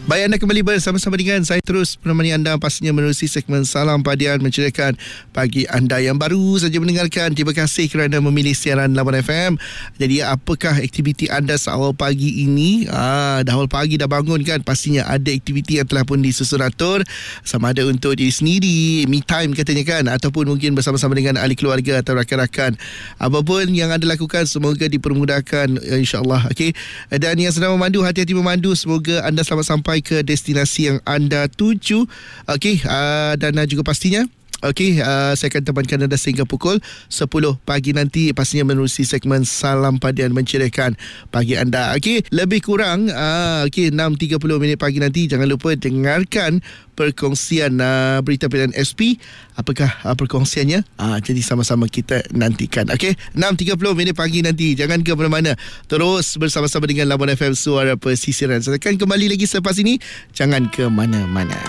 Baik, anda kembali bersama-sama dengan saya terus menemani anda pastinya menerusi segmen Salam Padian menceriakan pagi anda yang baru saja mendengarkan. Terima kasih kerana memilih siaran Lawan FM. Jadi apakah aktiviti anda seawal pagi ini? Dah awal pagi dah bangun kan? Pastinya ada aktiviti yang telah pun disusun atur, sama ada untuk diri sendiri, me time katanya kan, ataupun mungkin bersama-sama dengan ahli keluarga atau rakan-rakan. Apapun yang anda lakukan semoga dipermudahkan insya-Allah. Okey. Dan yang sedang memandu, hati-hati memandu, semoga anda selamat sampai ke destinasi yang anda tuju. Okey, dan juga pastinya okey, saya akan temankan anda sehingga pukul 10 pagi nanti, pastinya menerusi segmen Salam Padian menceriakan pagi anda. Okey, lebih kurang 6.30 minit pagi nanti, jangan lupa dengarkan perkongsian berita pilihan SP. Apakah perkongsiannya? Jadi sama-sama kita nantikan. Okey, 6.30 minit pagi nanti. Jangan ke mana-mana. Terus bersama-sama dengan Labuan FM Suara Pesisiran. Saya akan kembali lagi selepas ini. Jangan ke mana-mana.